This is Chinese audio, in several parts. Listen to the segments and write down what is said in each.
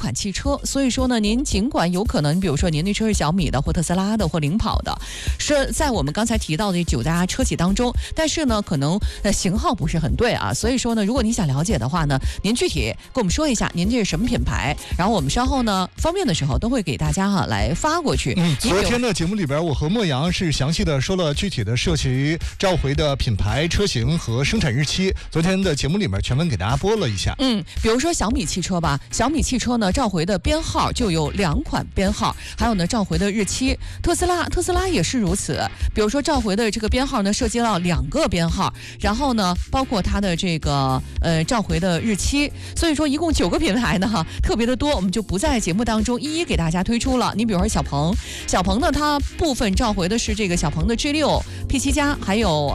款汽车，所以说呢，您尽管有可能，比如说您那车是小米的或特斯拉的或领跑的，是在我们刚才提到的9家车企当中，但是呢，可能型号不是很对啊，所以说呢，如果你想了解的话呢，您具体跟我们说一下您这是什么品牌，然后我们稍后呢方便的时候都会给大家来发过去。 昨天的节目里边，我和莫阳是详细的说了具体的社区召回的品牌、车型和生产日期。昨天的节目里面全文给大家播了一下。 比如说小米汽车吧，小米汽车呢召回的编号就有2款编号，还有呢召回的日期。特斯拉也是如此，比如说召回的这个编号呢涉及到2个编号，然后呢包括它的这个召回的日期，所以说一共9个品牌呢特别的多，我们就不在节目当中一一给大家推出了。你比如说小鹏呢，它部分召回的是这个小鹏的 G6、P7 加，还有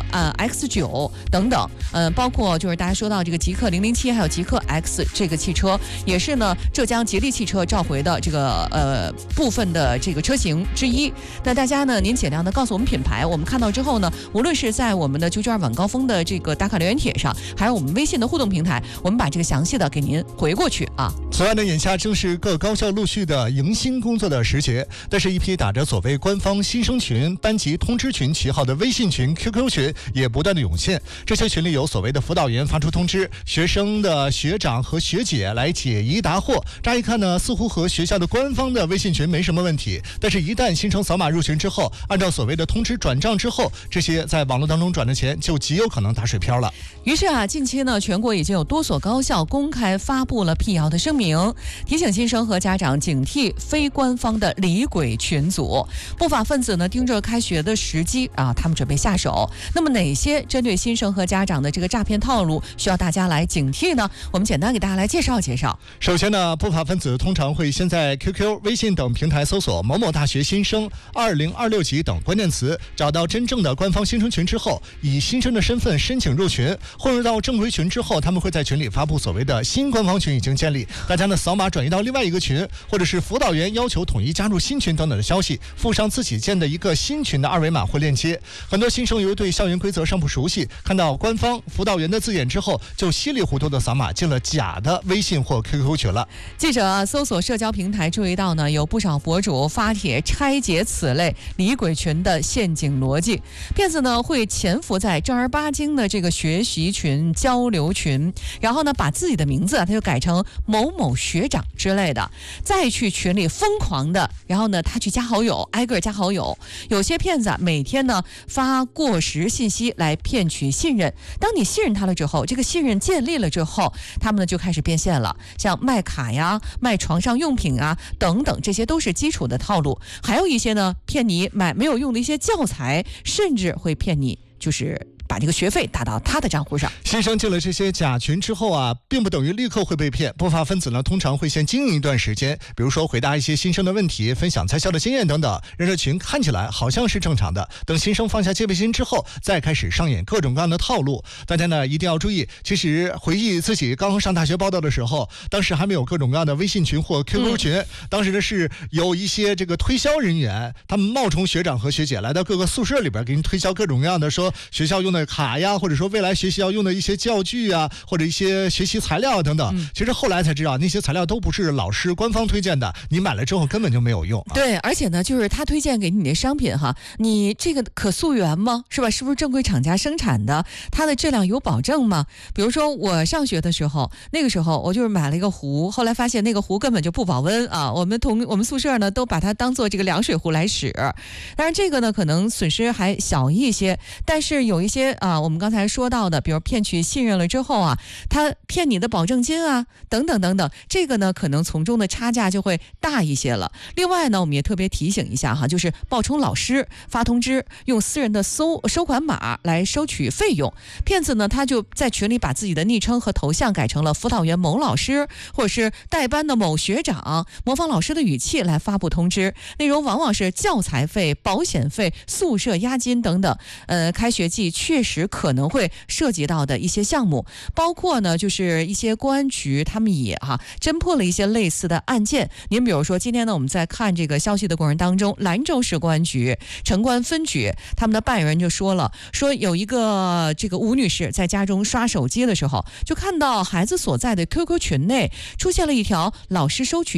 X9等等，包括就是大家说到这个极氪007，还有极氪 X 这个汽车，也是呢浙江吉利汽车召回的这个部分的这个车型之一。那大家呢，您尽量的告诉我们品牌，我们看到之后呢，无论是在我们的992晚高峰的这个打卡留言帖上，还有我们微信的互动平台，我们把这个详细的给您回过去啊。 此外呢，眼下正是各高校陆续的迎新工作的时节，但是一批打着所谓官方新生群、班级通知群旗号的微信群、QQ 群也不断的涌现。这些群里有所谓的辅导员发出通知，学生的学长和学姐来解疑答惑。乍一看呢，似乎和学校的官方的微信群没什么问题，但是一旦新生扫码入群之后，按照所谓的通知转账之后，这些在网络当中转的钱就极有可能打水漂了。 于是近期呢，全国已经有多所高校公开发布了辟谣的声明，提醒新生和家长警惕非官方的李鬼群组。不法分子呢，盯着开学的时机他们准备下手。那么哪些针对新生和家长的这个诈骗套路需要大家来警惕呢？我们简单给大家来介绍。 首先呢，不法分子通常会先在 QQ、微信等平台搜索某某大学新生2026级等关键词，找到真正的官方新生群之后，以新生的身份申请入群。混入到正规群之后，他们会在群里发布所谓的新官方群已经建立，大家呢扫码转移到另外一个群，或者是辅导员要求统一加入新群等等的消息，附上自己建的一个新群的2维码或链接。很多新生由于对校园规则尚不熟悉，看到官方辅导员的字眼之后，就稀里糊涂的扫码进了假的微信或 QQ 群了。 记者搜索社交平台注意到呢，有不少博主发帖拆解此类李鬼群的陷阱逻辑。骗子呢会潜伏在正儿八经的这个学习群、交流群，然后呢把自己的名字他就改成某某学长之类的，再去群里疯狂的，然后呢他去加好友，挨个加好友。有些骗子每天呢发过时信息来骗取信任，当你信任他了之后，这个信任建立了之后，他们呢就开始变现了，像卖卡呀、卖床上用品啊等等，这些都是基础的套路。还有一些呢骗你买没有用的一些教材，甚至会骗你就是把这个学费打到他的账户上。 新生进了这些假群之后并不等于立刻会被骗。不法分子呢，通常会先经营一段时间，比如说回答一些新生的问题，分享在校的经验等等，让这群看起来好像是正常的。等新生放下戒备心之后，再开始上演各种各样的套路。大家呢一定要注意，其实回忆自己刚上大学报道的时候，当时还没有各种各样的微信群或 QQ 群，当时呢是有一些这个推销人员，他们冒充学长和学姐来到各个宿舍里边，给你推销各种各样的说学校用的卡呀，或者说未来学习要用的一些教具啊，或者一些学习材料等等。其实后来才知道，那些材料都不是老师官方推荐的，你买了之后根本就没有用。 对，而且呢，就是他推荐给你的商品你这个可溯源吗？是吧？是不是正规厂家生产的？它的质量有保证吗？比如说我上学的时候，那个时候我就是买了一个壶，后来发现那个壶根本就不保温我们宿舍呢都把它当做这个凉水壶来使。当然这个呢可能损失还小一些，但是有一些我们刚才说到的，比如骗取信任了之后他骗你的保证金等等等等，这个呢可能从中的差价就会大一些了。另外呢，我们也特别提醒一下就是冒充老师发通知，用私人的收款码来收取费用。骗子呢他就在群里把自己的昵称和头像改成了辅导员某老师，或者是代班的某学长，模仿老师的语气来发布通知，内容往往是教材费、保险费、宿舍押金等等。开学季确实可能会涉及到的一些项目，包括呢就是一些公安局他们也侦破了一些类似的案件。您比如说今天呢我们在看这个消息的过程当中，兰州市公安局城关分局他们的办案人就说有一个这个吴女士在家中刷手机的时候，就看到孩子所在的 QQ 群内出现了一条老师收取